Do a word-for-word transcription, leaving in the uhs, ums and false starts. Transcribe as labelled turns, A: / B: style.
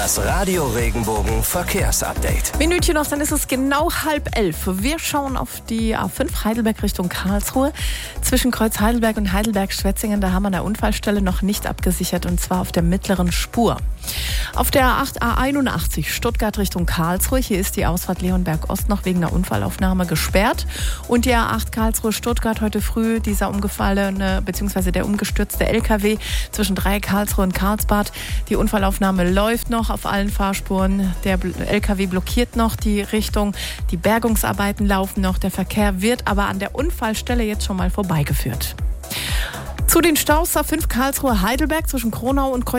A: Das Radio Regenbogen Verkehrsupdate.
B: Minütchen noch, dann ist es genau halb elf. Wir schauen auf die A fünf Heidelberg Richtung Karlsruhe. Zwischen Kreuz Heidelberg und Heidelberg-Schwetzingen, da haben wir an der Unfallstelle noch nicht abgesichert, und zwar auf der mittleren Spur. Auf der A acht A einundachtzig Stuttgart Richtung Karlsruhe, hier ist die Ausfahrt Leonberg Ost noch wegen einer Unfallaufnahme gesperrt. Und die A acht Karlsruhe-Stuttgart heute früh, dieser umgefallene bzw. der umgestürzte L K W zwischen Dreieck Karlsruhe und Karlsbad. Die Unfallaufnahme läuft noch auf allen Fahrspuren. Der L K W blockiert noch die Richtung. Die Bergungsarbeiten laufen noch. Der Verkehr wird aber an der Unfallstelle jetzt schon mal vorbeigeführt. Zu den Staus A fünf Karlsruhe Heidelberg zwischen Kronau und Kreuz